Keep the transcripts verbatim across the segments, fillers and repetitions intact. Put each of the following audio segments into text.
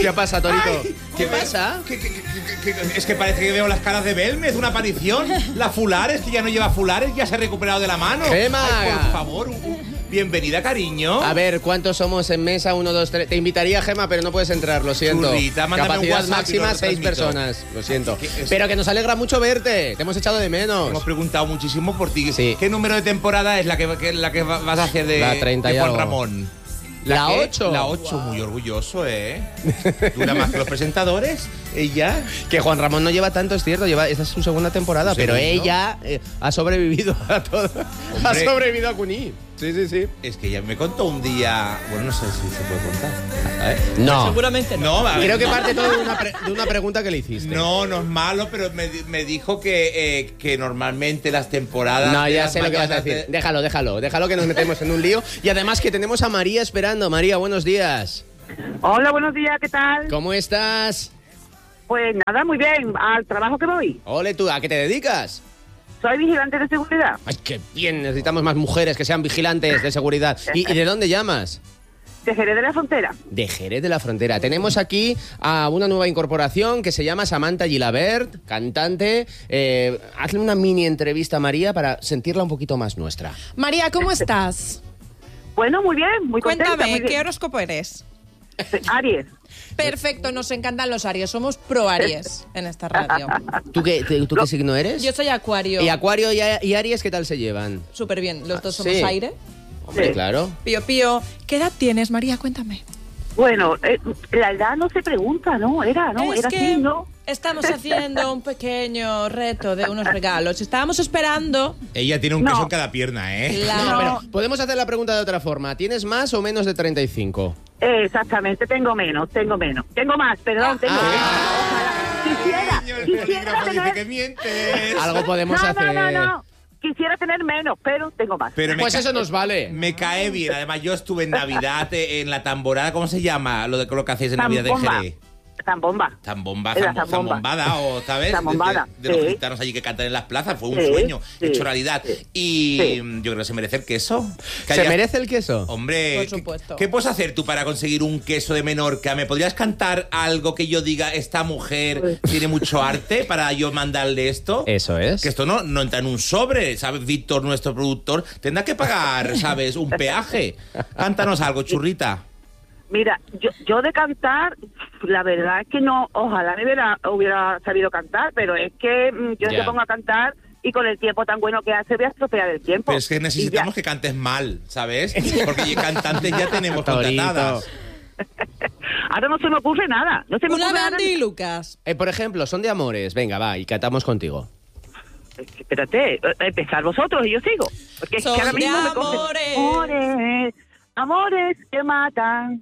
¿Qué pasa, Torito? Ay, ¿Qué pasa? Que, que, que, que, que, es que parece que veo las caras de Belmez, una aparición. La Fulares, que ya no lleva Fulares, ya se ha recuperado de la mano. ¡Gema! Ay, por favor, un, un, bienvenida, cariño. A ver, ¿cuántos somos en mesa? Uno, dos, tres. Te invitaría, Gema, pero no puedes entrar, lo siento. Churrita, mándame un Capacidad WhatsApp y lo máxima, seis retransmito. personas. Lo siento. Es que es- Pero que nos alegra mucho verte. Te hemos echado de menos. Hemos preguntado muchísimo por ti. Sí. ¿Qué número de temporada es la que, que- la que va- vas a hacer de, La treinta de y Juan algo. Ramón? La qué? ocho. La ocho, muy orgulloso, ¿eh? Dura más que los presentadores. Ella. Que Juan Ramón no lleva tanto, es cierto, lleva, esta es su segunda temporada, ¿Su pero segundo? ella eh, ha sobrevivido a todo. Ha Hombre. sobrevivido a Cuní. Sí, sí, sí. Es que ella me contó un día. Bueno, no sé si se puede contar. A ver. No. Seguramente no. No, a ver, Creo que no. parte todo de una, pre- de una pregunta que le hiciste. No, no es malo, pero me, di- me dijo que, eh, que normalmente las temporadas. No, de ya las sé lo que vas a mañanas decir. de- Déjalo, déjalo, déjalo que nos metemos en un lío. Y además que tenemos a María esperando. María, buenos días. Hola, buenos días, ¿qué tal? ¿Cómo estás? Pues nada, muy bien, al trabajo que voy. Ole, ¿tú a qué te dedicas? Soy vigilante de seguridad. Ay, qué bien, necesitamos más mujeres que sean vigilantes de seguridad. ¿Y, y de dónde llamas? De Jerez de la Frontera. De Jerez de la Frontera. Tenemos aquí a una nueva incorporación que se llama Samantha Gilabert, cantante. Eh, hazle una mini entrevista a María para sentirla un poquito más nuestra. María, ¿cómo estás? Bueno, muy bien, muy contenta. Cuéntame, muy bien. ¿qué horóscopo eres? Aries. Perfecto, nos encantan los Aries. Somos pro Aries en esta radio. ¿Tú qué, te- tú qué signo eres? Yo soy Acuario. ¿Y Acuario y, a- y Aries qué tal se llevan? Súper bien. Los dos Ah, somos sí. aire. Hombre, Sí. claro. Pío, pío. ¿Qué edad tienes, María? Cuéntame. Bueno, eh, la edad no se pregunta, ¿no? Era, ¿no? es Era que así, ¿no? estamos haciendo un pequeño reto de unos regalos. Estábamos esperando. Ella tiene un No. queso en cada pierna, ¿eh? La... No. Pero podemos hacer la pregunta de otra forma. ¿Tienes más o menos de treinta y cinco? Eh, exactamente, tengo menos, tengo menos. Tengo más, perdón, tengo Ah. menos. Ojalá. Quisiera, Niño, el quisiera polígrafo dice que tener... mientes. Algo podemos No, hacer. no, no, no. Quisiera tener menos, pero tengo más. Pero me Pues ca- eso nos vale. Me cae bien. Además, yo estuve en Navidad eh, en la tamborada. ¿Cómo se llama? Lo de lo que hacéis en Navidad en Zambomba. Jerez. Zambomba. Zambomba, Era zambo- zambomba. zambombada, o ¿sabes? Zambombada, De, de- de los sí. gitanos allí que cantan en las plazas. Fue un Sí, sueño sí, hecho realidad. sí. Y Sí. yo creo que se merece el queso. Que ¿Se haya- merece el queso? Hombre, Por ¿qué- supuesto. ¿qué, puedes hacer tú para conseguir un queso de Menorca? ¿Me podrías cantar algo que yo diga, esta mujer tiene mucho arte para yo mandarle esto? Eso es. Que esto no, no entra en un sobre, ¿sabes? Víctor, nuestro productor, tendrá que pagar, ¿sabes? Un peaje. Cántanos algo, churrita. Mira, yo, yo de cantar, la verdad es que no, ojalá me hubiera, hubiera sabido cantar, pero es que mm, yo Ya. me pongo a cantar y con el tiempo tan bueno que hace voy a estropear el tiempo. Pero es que necesitamos Y que cantes mal, ¿sabes? Porque cantantes ya tenemos Torito. contratadas. ya. Ahora no se me ocurre nada. No se me Una ocurre de nada. Andy y Lucas. Eh, por ejemplo, son de amores. Venga, va, y cantamos contigo. Espérate, eh, empezar vosotros y yo sigo. Porque es que Son ahora de mismo me coge- amores. Amores, amores que matan,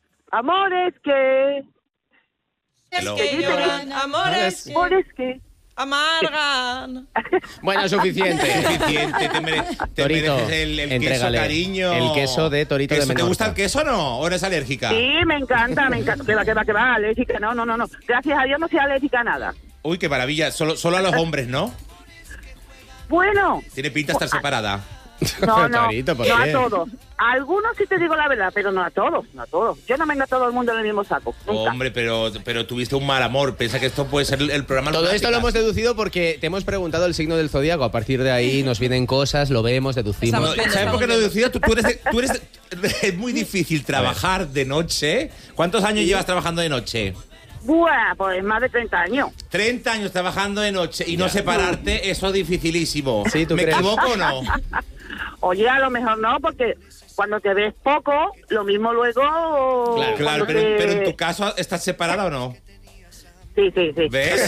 amores que... Es Hello. que lloran, amores que Amores que... amargan. Bueno, suficiente. Suficiente, te, mere- te Torito, mereces el, el queso, entrégale cariño. el queso de Torito de Queso, ¿Te Menorca. gusta el queso o no? ¿O eres alérgica? Sí, me encanta, me encanta. Que va, que va, que va, alérgica. No, no, no, no. Gracias a Dios no soy alérgica a nada. Uy, qué maravilla. Solo, solo a los hombres, ¿no? Bueno, Tiene pinta de estar separada. no, no, Torito, ¿por no qué? a todos. A algunos sí te digo la verdad, pero no a todos, no a todos. Yo no vengo a todo el mundo en el mismo saco. Nunca. Hombre, pero, pero tuviste un mal amor. Piensa que esto puede ser el, el programa. Todo esto lo hemos Lunáticas. deducido porque te hemos preguntado el signo del zodiaco. A partir de ahí nos vienen cosas, lo vemos, deducimos. Estamos No, viendo, ¿Sabes por qué no estamos deducido? Tú, tú eres, de- tú eres de- es muy difícil trabajar de noche. ¿Cuántos años llevas trabajando de noche? Buah, pues más de treinta años. treinta años trabajando de noche y no Ya. separarte, eso es dificilísimo. Sí, ¿tú ¿Me crees? equivoco o no? Oye, a lo mejor no, porque cuando te ves poco, lo mismo luego... Claro, Claro, cuando pero, te- pero en tu caso, ¿estás separada o no? Sí, sí, sí. ¿Ves?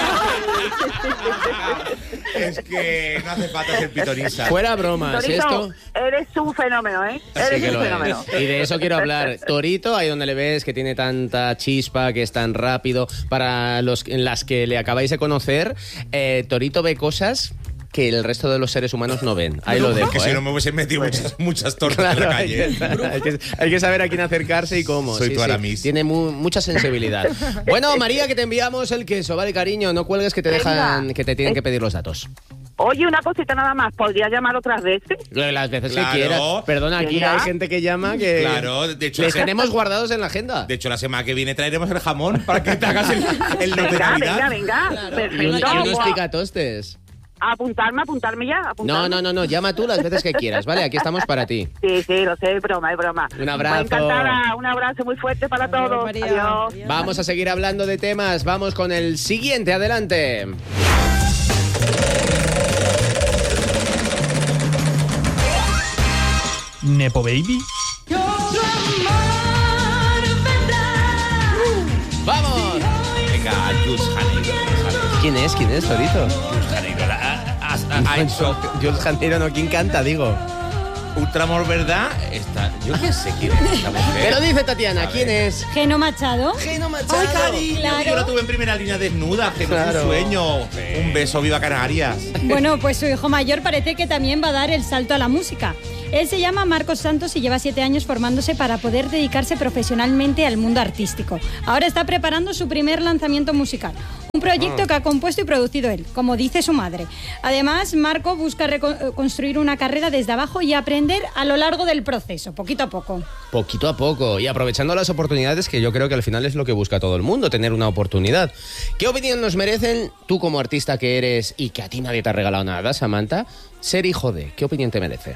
Es que no hace falta ser pitonisa. Fuera bromas, Torito, esto... eres un fenómeno, ¿eh? Sí Eres que un lo fenómeno. es. Y de eso quiero hablar. Torito, ahí donde le ves que tiene tanta chispa, que es tan rápido, para los en las que le acabáis de conocer, eh, Torito ve cosas que el resto de los seres humanos no ven. Ahí lo dejo, Que si ¿eh? no me hubiese metido muchas, muchas tortas en Claro, la hay calle. que, hay, que, hay que saber a quién acercarse y cómo. Soy Sí, tu sí. Aramis. Tiene mu- mucha sensibilidad. Bueno, María, que te enviamos el queso, vale, cariño. No cuelgues que te Venga. dejan, que te tienen Eh. que pedir los datos. Oye, una cosita nada más, ¿podría llamar otras veces? Las veces Claro. que quieras. Perdona, aquí Venga. hay gente que llama que Claro, de hecho, les la- tenemos guardados en la agenda. De hecho, la semana que viene traeremos el jamón para que te hagas el, el no de Venga, Navidad. venga, venga. Claro. Y, un- Perfecto. y unos Guau. picatostes. Apuntarme, apuntarme ya. Apuntarme. No, no, no, no, llama tú las veces que quieras, ¿vale? Aquí estamos para ti. Sí, sí, lo sé, es broma, es broma. Un abrazo. Pues encantada, un abrazo muy fuerte para Adiós, todos. María. Adiós. Adiós. Vamos a seguir hablando de temas. Vamos con el siguiente, adelante. Nepo Baby. ¡Vamos! Venga, Jules Janeiro. ¿Quién es? ¿Quién es, Torito? Jules Janeiro. Ha, ha- ha hecho Jules Janeiro, no, ¿quién canta? Digo. Ultramor, ¿verdad? Está, yo qué sé quién es esta mujer. Pero dice Tatiana, A ver. ¿quién es? Geno Machado. Geno Machado. ¡Ay, cariño! Claro. Yo la tuve en primera línea desnuda, que no es Claro. un sueño. Un beso, viva Canarias. Bueno, pues su hijo mayor parece que también va a dar el salto a la música. Él se llama Marcos Santos y lleva siete años formándose para poder dedicarse profesionalmente al mundo artístico. Ahora está preparando su primer lanzamiento musical, un proyecto que ha compuesto y producido él, como dice su madre. Además, Marco busca reco- construir una carrera desde abajo y aprender a lo largo del proceso, poquito a poco. Poquito a poco y aprovechando las oportunidades, que yo creo que al final es lo que busca todo el mundo, tener una oportunidad. ¿Qué opinión nos merecen, tú como artista que eres y que a ti nadie te ha regalado nada, Samantha, ser hijo de? ¿Qué opinión te merece?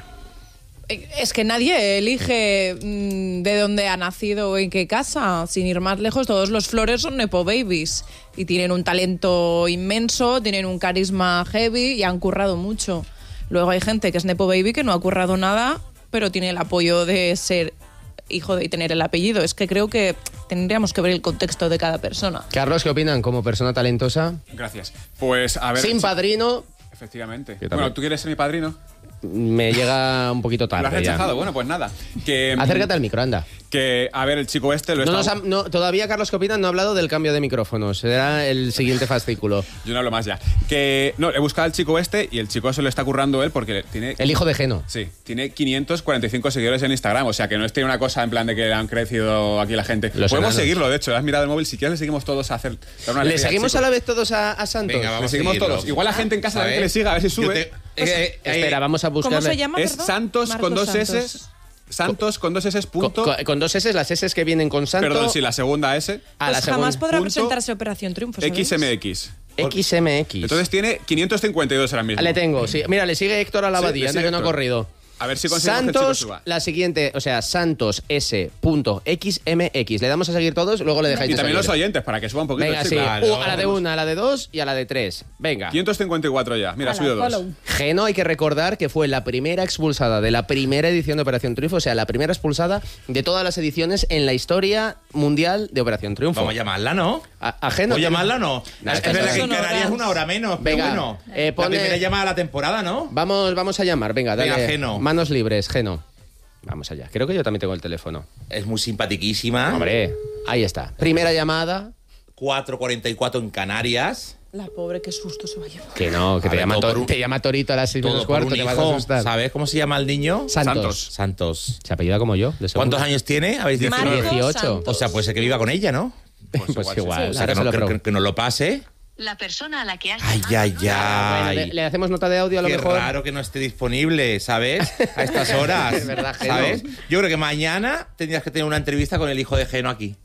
Es que nadie elige mm, de dónde ha nacido o en qué casa. Sin ir más lejos, todos los Flores son Nepo Babies. Y tienen un talento inmenso, tienen un carisma heavy y han currado mucho. Luego hay gente que es Nepo Baby que no ha currado nada, pero tiene el apoyo de ser hijo de y tener el apellido. Es que creo que tendríamos que ver el contexto de cada persona. Carlos, ¿qué opinan como persona talentosa? Gracias. Pues a ver. Sin padrino, Efectivamente. Yo también. Bueno, ¿tú quieres ser mi padrino? me llega un poquito ¿Lo has tarde ya. rechazado? Bueno, pues nada. Que, Acércate al micro, anda. Que, a ver, el chico este lo No nos está... ha- no, todavía, Carlos, ¿qué opinan? No ha hablado del cambio de micrófonos. Será el siguiente fascículo. Yo no hablo más ya. Que, no, he buscado al chico este y el chico se lo está currando él porque tiene... El hijo de Geno. Sí, tiene quinientos cuarenta y cinco seguidores en Instagram, o sea que no es tiene una cosa en plan de que han crecido aquí la gente. Los Podemos enanos. seguirlo, de hecho, has mirado el móvil, si quieres le seguimos todos a hacer... dar una ¿Le alegría al seguimos chico. a la vez todos a, a Santos? Venga, vamos Le seguimos a seguirlo. todos. Igual la gente en casa ¿Sabes? también que le siga, a ver si Yo sube. te- eh, eh, Espera, vamos a buscarle. ¿Cómo se llama, Es perdón? Santos con Marcos dos Santos. S. Santos con dos S Con, punto... con- con dos S, las S que vienen con Santo. Perdón, sí, la segunda S. a la Pues segunda. jamás podrá punto presentarse Operación Triunfo, ¿sabéis? X M X. X M X. Entonces tiene quinientos cincuenta y dos ahora mismo. Ah, le tengo, sí. Mira, le sigue Héctor a la Sí, abadía, le anda sigue que no ha Héctor. corrido. A ver si conseguimos que el chico Santos, suba. la siguiente, o sea, Santos S punto X M X. Le damos a seguir todos, luego le dejáis Y de también los seguir. oyentes, para que suba un poquito Venga, el sí. chico. Claro. Uh, a la de una, a la de dos y a la de tres. Venga. quinientos cincuenta y cuatro ya. Mira, ha Hala, subido dos. follow. Geno, hay que recordar que fue la primera expulsada de la primera edición de Operación Triunfo, o sea, la primera expulsada de todas las ediciones en la historia mundial de Operación Triunfo. Vamos a llamarla, ¿no? A, a Geno. ¿Voy a llamarla o no? Nah, es estas verdad que en son Canarias horas. es una hora menos, pero Venga, bueno. eh, pone- La primera llamada de la temporada, ¿no? Vamos, vamos a llamar, venga, dale. Venga, Geno. Manos libres, Geno. Vamos allá. Creo que yo también tengo el teléfono. Es muy simpatiquísima. Hombre, ahí está. Primera llamada. cuatro cuarenta y cuatro en Canarias. La pobre, qué susto se va a llevar. Que no, que A te ver, llama, todo to- por un- te llama Torito a las seis Todo menos por cuarto, un te vas a hijo. asustar. ¿Sabes cómo se llama el niño? Santos. Santos. Santos. Se apellida como yo, de seguro. ¿Cuántos años tiene? ¿Habéis dicho? Marcos dieciocho. Santos. O sea, puede ser que viva con ella, ¿no? Pues, igual, igual, sí. O sea, ahora que, se no, lo que, pregunto. que- que nos lo pase. La persona a la que has Ay, llamado ay, no- Bueno, ay. le, le hacemos nota de audio a lo Qué mejor. raro que no esté disponible, ¿sabes? A estas horas. Es verdad, Geno. ¿Sabes? Yo creo que mañana tendrías que tener una entrevista con el hijo de Geno aquí.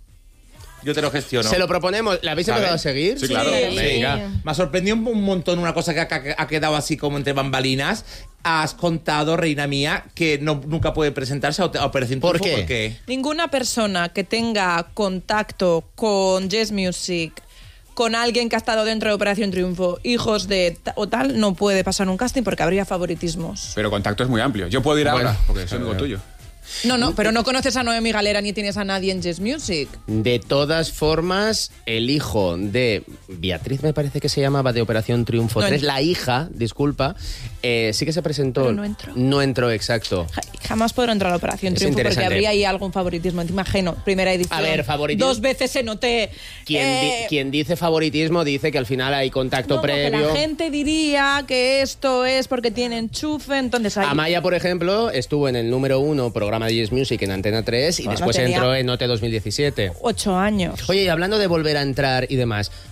Yo te lo gestiono. Se lo proponemos. ¿Le habéis ¿Sabes? empezado a seguir? Sí, claro. Sí. Venga. Me ha sorprendido un, un montón una cosa que ha, que ha quedado así como entre bambalinas. Has contado, reina mía, que no, nunca puede presentarse a Op- a Operación ¿Por Triunfo. qué? ¿Por qué? Ninguna persona que tenga contacto con Jazz Music, con alguien que ha estado dentro de Operación Triunfo, hijos de ta- o tal, no puede pasar un casting porque habría favoritismos. Pero contacto es muy amplio. Yo puedo ir Bueno, ahora, porque soy amigo tuyo. No, no, pero no conoces a Noemi Galera ni tienes a nadie en Jazz Music. De todas formas, el hijo de Beatriz, me parece que se llamaba, de Operación Triunfo No tres, entró. la hija, disculpa, eh, sí que se presentó. Pero no entró. No entró, exacto. Ja- Jamás podrá entrar a la Operación Es Triunfo porque interesante. habría ahí algún favoritismo. Encima, Geno, primera edición. A ver, favoritismo. Dos veces se noté. Quien, eh, di- quien dice favoritismo dice que al final hay contacto no, no, que previo. la gente diría que esto es porque tienen enchufe, entonces hay... Amaya, por ejemplo, estuvo en el número uno programa de Yes Music en Antena tres y Bueno, después tenía- entró en O T dos mil diecisiete. Ocho años. Oye, y hablando de volver a entrar y demás,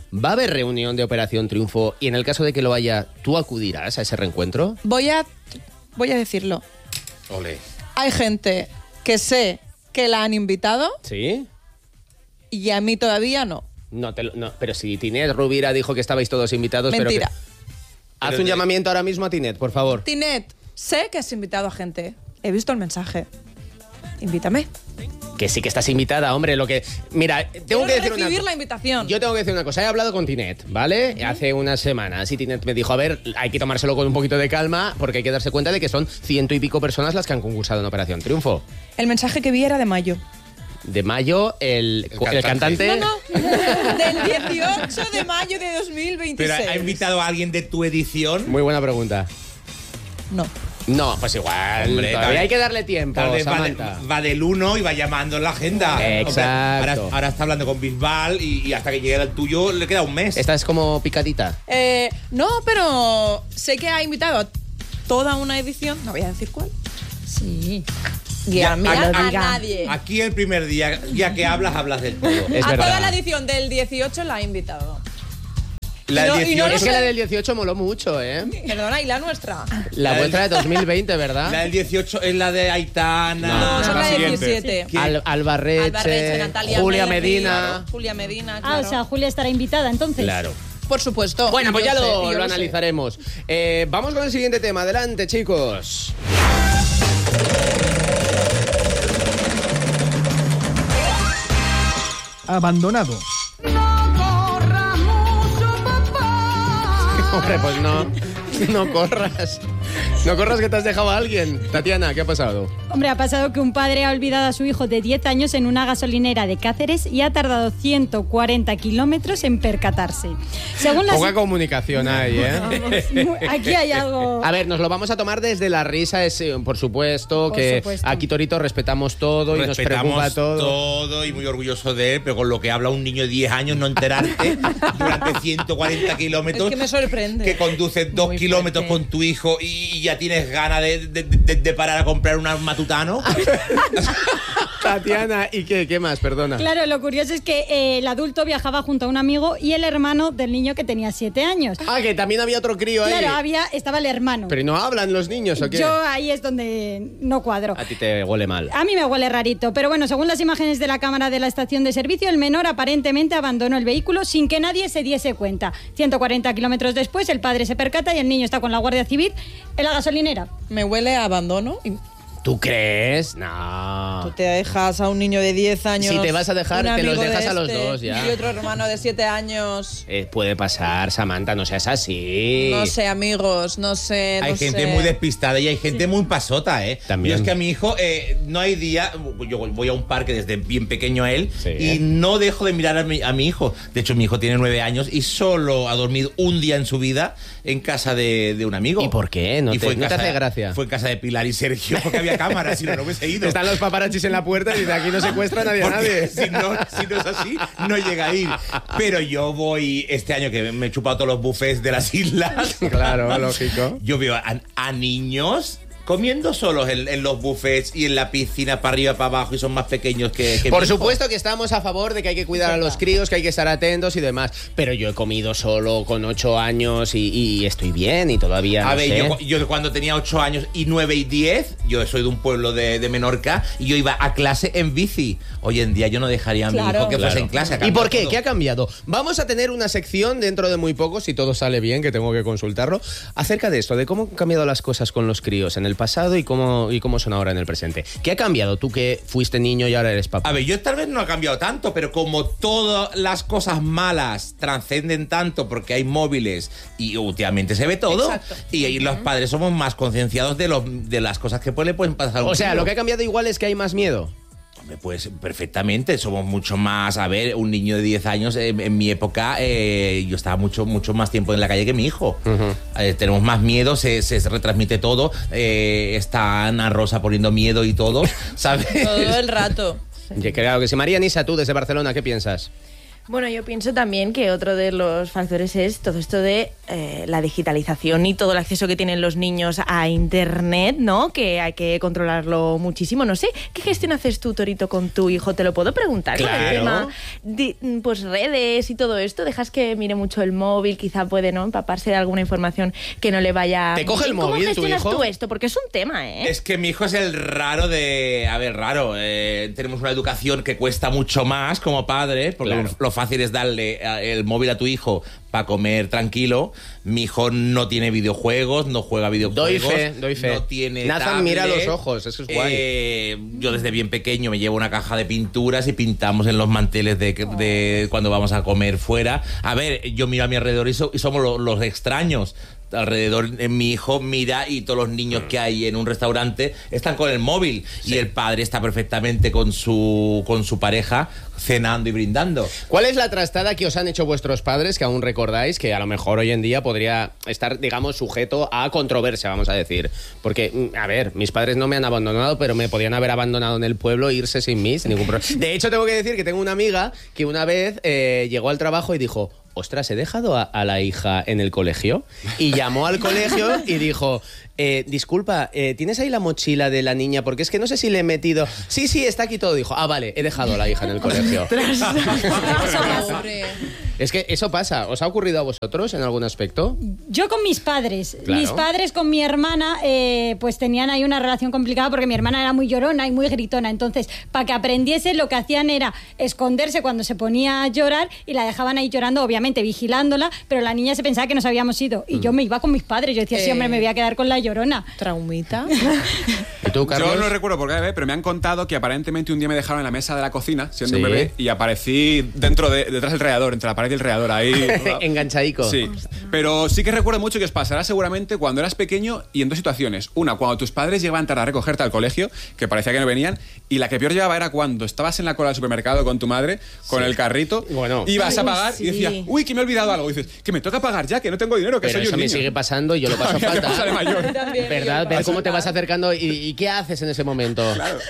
¿Va a haber reunión de Operación Triunfo? Y en el caso de que lo haya, ¿tú acudirás a ese reencuentro? Voy a, voy a decirlo. Ole. Hay gente que sé que la han invitado ¿Sí? y a mí todavía no. No, te lo- no, pero si Tinet Rubira dijo que estabais todos invitados... pero Mentira. que- Haz Pero un de- llamamiento ahora mismo a Tinet, por favor. Tinet, sé que has invitado a gente. He visto el mensaje. Invítame. Que sí que estás invitada, hombre. Lo que... Mira, tengo Quiero que decir recibir una la invitación. Yo tengo que decir una cosa. He hablado con Tinet, ¿vale? Hace unas semanas. Y Tinet me dijo, a ver, hay que tomárselo con un poquito de calma porque hay que darse cuenta de que son ciento y pico personas las que han concursado en Operación Triunfo. El mensaje que vi era de mayo. De mayo, el, El el cantante... cantante. No, no. Del dieciocho de mayo de dos mil veintiséis. ¿Pero ha invitado a alguien de tu edición? Muy buena pregunta. No. No, pues igual. Hombre, todavía tal- hay que darle tiempo, Tal vez va, de- Samantha. va del uno y va llamando en la agenda. Exacto. Ahora, ahora está hablando con Bisbal y, y hasta que llegue el tuyo le queda un mes. Esta es como picadita. Eh, no, pero sé que ha invitado a toda una edición. No voy a decir cuál. Sí. Y a, Ya, mí, a- a a- nadie. Aquí el primer día, ya que hablas, hablas del todo. Es a verdad. toda la edición del dieciocho la ha invitado. La Y no- del y no dieciocho, Es que la del dieciocho moló mucho, ¿eh? Perdona, ¿y la nuestra? La La vuestra del- de dos mil veinte, ¿verdad? la del dieciocho es la de Aitana. No, No, son la la de siguiente. diecisiete. ¿Qué? Al- Albarreche, Albarreche, Natalia Julia Merri, Medina. claro. Julia Medina, Ah, claro. o sea, Julia estará invitada entonces. Claro. Por supuesto. Bueno, Y pues yo ya sé, y lo, yo lo sé. analizaremos. Eh, vamos con el siguiente tema. Adelante, chicos. Abandonado. Hombre, pues no. No corras. No corras que te has dejado a alguien. Tatiana, ¿qué ha pasado? Hombre, ha pasado que un padre ha olvidado a su hijo de diez años en una gasolinera de Cáceres y ha tardado ciento cuarenta kilómetros en percatarse. Según las... Poca comunicación hay, ¿eh? Aquí hay algo... A ver, nos lo vamos a tomar desde la risa, es, eh, por supuesto, Por que supuesto. aquí, Torito, respetamos todo y nos preocupa Respetamos todo. todo y muy orgulloso de él, pero con lo que habla un niño de diez años, no enterarte durante ciento cuarenta kilómetros. Es que me sorprende. Que conduces dos Muy kilómetros fuerte. con tu hijo y ya tienes ganas de, de- de- de parar a comprar un matutano. Tatiana, ¿y qué, qué más? Perdona. Claro, lo curioso es que eh, el adulto viajaba junto a un amigo y el hermano del niño que tenía siete años. Ah, que también había otro crío ahí. Claro, había, estaba el hermano. Pero no hablan los niños, ¿o qué? Yo ahí es donde no cuadro. A ti te huele mal. A mí me huele rarito, pero bueno, según las imágenes de la cámara de la estación de servicio, el menor aparentemente abandonó el vehículo sin que nadie se diese cuenta. ciento cuarenta kilómetros después, el padre se percata y el niño está con la Guardia Civil en la gasolinera. Me huele a abandono. Y ¿Tú crees? No. tú te dejas a un niño de diez años. Si te vas a dejar, un te los amigo de dejas a los este, dos, ya. Y otro hermano de siete años. Eh, puede pasar, Samantha, no seas así. No sé, amigos, no sé. Hay no gente sé. muy despistada y hay gente muy pasota, ¿eh? También. Yo es que a mi hijo eh, no hay día. Yo voy a un parque desde bien pequeño a él Sí. y no dejo de mirar a mi, a mi hijo. De hecho, mi hijo tiene nueve años y solo ha dormido un día en su vida en casa de, de un amigo. ¿Y por qué? ¿No Y te- fue en no te casa- hace gracia? Fue en casa de Pilar y Sergio porque había cámaras, si no, no hubiese ido. Están los paparachis en la puerta y de aquí no secuestra nadie a Porque nadie. Si no, si no es así, no llega a ir. Pero yo voy este año que me he chupado todos los buffets de las islas. Claro, lógico. Yo veo a, a niños comiendo solos en, en los buffets y en la piscina para arriba, para abajo y son más pequeños que, que Por mi hijo. supuesto que estamos a favor de que hay que cuidar a los críos, que hay que estar atentos y demás. Pero yo he comido solo con ocho años y, y estoy bien y todavía no A ver, sé. yo, yo cuando tenía ocho años y nueve y diez, yo soy de un pueblo de, de Menorca y yo iba a clase en bici. Hoy en día yo no dejaría a mi Claro. hijo que fuese Claro. en clase. ha ¿Y cambiado por qué? todo. ¿Qué ha cambiado? Vamos a tener una sección dentro de muy poco, si todo sale bien, que tengo que consultarlo, acerca de esto, de cómo han cambiado las cosas con los críos en el pasado y cómo, y cómo son ahora en el presente. ¿Qué ha cambiado tú que fuiste niño y ahora eres papá? A ver, yo tal vez no ha cambiado tanto, pero como todas las cosas malas trascenden tanto porque hay móviles y últimamente se ve todo, Exacto. y, y los padres somos más concienciados de, los, de las cosas que pues, le pueden pasar a un O sea, crío. lo que ha cambiado igual es que hay más miedo. Hombre, pues perfectamente, somos mucho más. A ver, un niño de diez años, eh, en mi época, eh, yo estaba mucho mucho más tiempo en la calle que mi hijo. Eh, tenemos más miedo, se, se retransmite todo. Eh, está Ana Rosa poniendo miedo y todo, ¿sabes? Todo el rato. Y claro que sí. María Nisa, tú desde Barcelona, ¿qué piensas? Bueno, yo pienso también que otro de los factores es todo esto de eh, la digitalización y todo el acceso que tienen los niños a Internet, ¿no? Que hay que controlarlo muchísimo. No sé, ¿qué gestión haces tú, Torito, con tu hijo? Te lo puedo preguntar. Claro. Con el tema, de, pues redes y todo esto. ¿Dejas que mire mucho el móvil? Quizá puede, ¿no? Empaparse de alguna información que no le vaya... ¿Te coge el ¿Cómo móvil tu gestionas hijo? tú esto? Porque es un tema, ¿eh? Es que mi hijo es el raro de... A ver, raro. Eh, tenemos una educación que cuesta mucho más como padre, porque Claro. lo fácil es darle el móvil a tu hijo para comer tranquilo. Mi hijo no tiene videojuegos, no juega videojuegos. Doy fe, doy fe. No tiene Nathan tablet. mira los ojos, eso es guay. Eh, yo desde bien pequeño me llevo una caja de pinturas y pintamos en los manteles de, de cuando vamos a comer fuera. A ver, yo miro a mi alrededor y, so- y somos lo- los extraños. Alrededor eh, mi hijo mira y todos los niños que hay en un restaurante están con el móvil y el padre está perfectamente con su con su pareja cenando y brindando. ¿Cuál es la trastada que os han hecho vuestros padres que aún recordáis que a lo mejor hoy en día podría estar, digamos, sujeto a controversia, vamos a decir? Porque, mm, a ver, mis padres no me han abandonado, pero me podían haber abandonado en el pueblo e irse sin mí, sin ningún problema. De hecho, tengo que decir que tengo una amiga que una vez eh, llegó al trabajo y dijo: ostras, he dejado a, a la hija en el colegio. Y llamó al colegio y dijo: eh, disculpa, eh, ¿tienes ahí la mochila de la niña? Porque es que no sé si le he metido... Sí, sí, está aquí todo. Dijo: ah, vale, he dejado a la hija en el colegio. Pobre. Es que eso pasa. ¿Os ha ocurrido a vosotros en algún aspecto? Yo con mis padres. Claro. Mis padres con mi hermana eh, pues tenían ahí una relación complicada porque mi hermana era muy llorona y muy gritona. Entonces, para que aprendiese, lo que hacían era esconderse cuando se ponía a llorar y la dejaban ahí llorando, obviamente vigilándola, pero la niña se pensaba que nos habíamos ido. Y yo me iba con mis padres. Yo decía, sí, Eh. hombre, me voy a quedar con la llorona. Traumita. ¿Y tú, Carlos? Yo no recuerdo por qué bebé, pero me han contado que aparentemente un día me dejaron en la mesa de la cocina, siendo Sí. un bebé, y aparecí dentro de, detrás del rallador, entre la pared y el rallador, ahí. Enganchadico. Sí, pero sí que recuerdo mucho que os pasará seguramente cuando eras pequeño y en dos situaciones. Una, cuando tus padres llegaban tarde a recogerte al colegio, que parecía que no venían, y la que peor llevaba era cuando estabas en la cola del supermercado con tu madre, con el carrito, Bueno. ibas a Ay, pagar sí. y decías, uy, que me he olvidado algo. Y dices, que me toca pagar ya, que no tengo dinero, que Pero soy eso un me niño. sigue pasando y yo lo paso A mí me pasa de fatal. mayor. ¿Verdad? Ver cómo te vas acercando y, y qué haces en ese momento.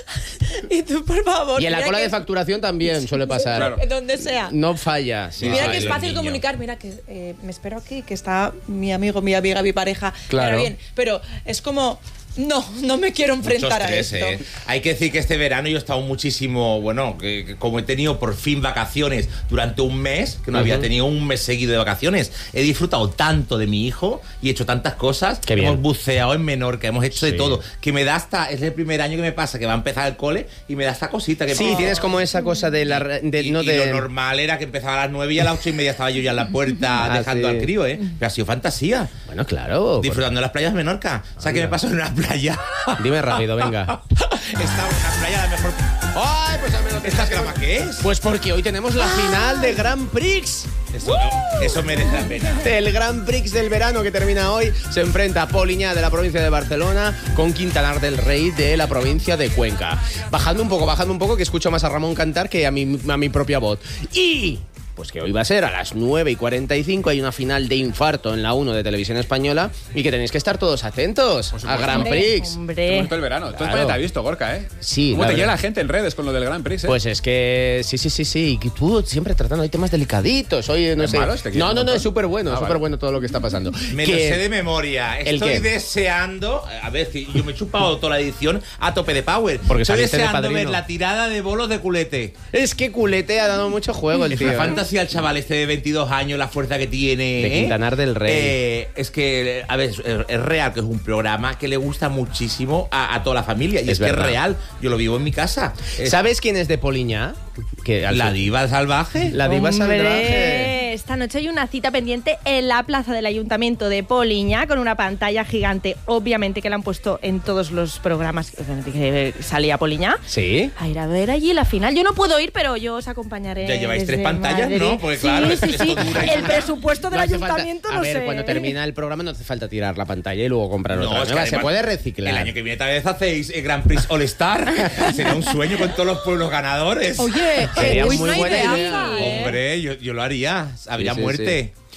Y tú, por favor. Y en la mira cola que de es- facturación también suele pasar. Claro. Donde sea. No falla. Sí, Mira sí. que es los fácil niños. comunicar, mira que eh, me espero aquí, que está mi amigo, mi amiga, mi pareja. Claro. Ahora bien, pero es como, no, no me quiero enfrentar Mucho estrés, a ¿eh? esto. Hay que decir que este verano yo he estado muchísimo, bueno, que, que como he tenido por fin vacaciones durante un mes, que no había tenido un mes seguido de vacaciones, he disfrutado tanto de mi hijo y he hecho tantas cosas. Qué bien. Hemos buceado en Menorca, hemos hecho Sí. de todo, que me da hasta, es el primer año que me pasa, que va a empezar el cole y me da esta cosita que Sí, tienes como esa cosa de la... De, y, no y de... lo normal era que empezaba a las nueve y a las ocho y media estaba yo ya en la puerta Ah, dejando sí. al crío, ¿eh? Pero ha sido fantasía. Bueno, claro. Disfrutando de las playas de Menorca. ¿Sabes qué me pasó en una playa? Dime rápido, venga. Estaba en una playa la mejor. ¡Ay, pues al menos ¿Esta grama qué es? Pues porque hoy tenemos la final de Grand Prix. Eso, no, eso merece la pena. El Grand Prix del verano que termina hoy se enfrenta Poliña de la provincia de Barcelona con Quintanar del Rey de la provincia de Cuenca. Bajando un poco, bajando un poco, que escucho más a Ramón cantar que a mi, a mi propia voz. Y... pues que hoy va a ser a las nueve y cuarenta y cinco, hay una final de infarto en la uno de Televisión Española y que tenéis que estar todos atentos a Grand Hombre, Prix. Qué Hombre. bonito el verano. Tú en Claro. España te has visto, Gorka, ¿eh? Sí, ¿Cómo la te llega verdad. la gente en redes con lo del Grand Prix, eh? Pues es que sí, sí, sí, sí. Y que tú siempre tratando, hay temas delicaditos. Hoy no ¿Es sé. malo? ¿Te quieres No, un no, no, montón? es súper bueno, Ah, súper vale. bueno todo lo que está pasando. Me Que- lo sé de memoria. ¿El Estoy qué? deseando. A ver, si yo me he chupado toda la edición a tope de power. Porque Estoy saliste de deseando padrino. ver la tirada de bolos de culete. Es que Culete ha dado mucho juego el Es tío. una ¿eh? fantasía el chaval este de veintidós años, la fuerza que tiene. De ¿eh? Quintanar del Rey. Eh, es que, a ver, es, es real que es un programa que le gusta muchísimo a, a toda la familia. Y Es es, que verdad. es real. Yo lo vivo en mi casa. Es- ¿Sabes quién es de Poliña? Que al La fin- diva salvaje. La diva Hombre, salvaje. esta noche hay una cita pendiente en la plaza del Ayuntamiento de Poliña con una pantalla gigante, obviamente que la han puesto en todos los programas que salía Poliña. Sí. A ir a ver allí la final. Yo no puedo ir, pero yo os acompañaré. Ya lleváis desde tres pantallas, Madrid. ¿no? Porque sí, claro, sí, esto sí. dura y El dura. presupuesto del No hace falta- Ayuntamiento a no ver, sé. cuando termina el programa no hace falta tirar la pantalla y luego comprar No, otra es que nueva. Se además, puede reciclar. El año que viene tal vez hacéis el Grand Prix All Star. Sería un sueño con todos los pueblos ganadores. Oye, Sería eh, muy una buena ideaza, idea. ¿eh? Hombre, yo, yo lo haría. Habría Sí, sí, muerte. sí.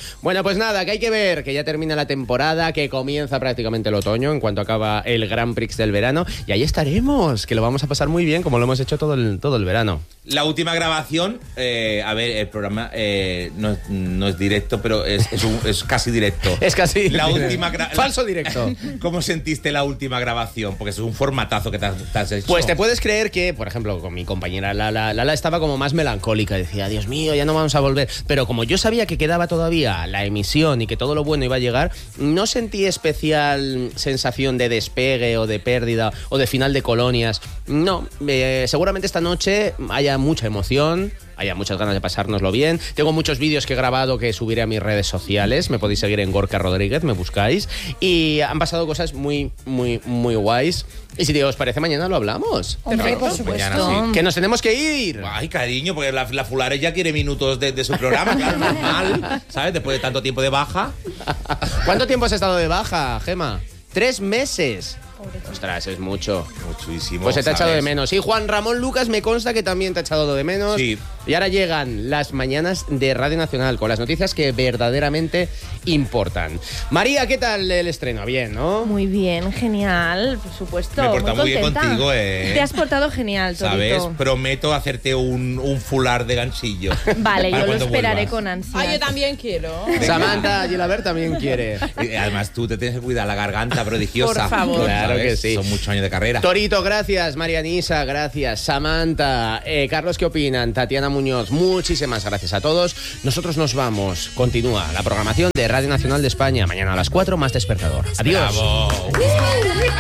Bueno, pues nada, que hay que ver que ya termina la temporada, que comienza prácticamente el otoño en cuanto acaba el Grand Prix del verano. Y ahí estaremos, que lo vamos a pasar muy bien, como lo hemos hecho todo el, todo el verano. La última grabación, eh, a ver, el programa eh, no, no es directo, pero es, es, un, es casi directo. Es casi la directo. última gra- Falso directo. ¿Cómo sentiste la última grabación? Porque es un formatazo que te has, te has hecho. Pues te puedes creer que, por ejemplo, con mi compañera Lala, Lala estaba como más melancólica, decía, Dios mío, ya no vamos a volver. Pero como yo sabía que quedaba todavía la emisión y que todo lo bueno iba a llegar, no sentí especial sensación de despegue o de pérdida o de final de colonias. No, eh, seguramente esta noche haya mucha emoción, haya muchas ganas de pasárnoslo bien. Tengo muchos vídeos que he grabado que subiré a mis redes sociales. Me podéis seguir en Gorka Rodríguez, me buscáis. Y han pasado cosas muy, muy, muy guays. Y si os parece, mañana lo hablamos. Hombre, por Mañana supuesto. sí. Que nos tenemos que ir. Ay, cariño, porque la, la Fulare ya quiere minutos de, de su programa, claro, normal, ¿sabes? Después de tanto tiempo de baja. ¿Cuánto tiempo has estado de baja, Gema? Tres meses. Ostras, es mucho. Muchísimo. Pues se te ha echado ¿sabes? de menos. Y Juan Ramón Lucas me consta que también te ha echado de menos. Sí. Y ahora llegan las mañanas de Radio Nacional con las noticias que verdaderamente importan. María, ¿qué tal el estreno? Bien, ¿no? Muy bien, genial, por supuesto. Me he portado muy bien contenta. contigo, ¿eh? Te has portado genial, Torito. ¿Sabes? Prometo hacerte un, un fular de ganchillo. Vale, para yo lo cuando esperaré vuelvas. con ansias. Ah, yo también quiero. Samantha Gilaber también quiere. Y además tú te tienes que cuidar la garganta prodigiosa. Por favor. Claro ¿sabes? que sí. Son muchos años de carrera. Torito, gracias. Marianisa, gracias. Samantha, eh, Carlos, ¿qué opinan? Tatiana Muñoz, muchísimas gracias a todos. Nosotros nos vamos. Continúa la programación de Radio Nacional de España. Mañana a las cuatro, más despertador. Adiós. Bravo.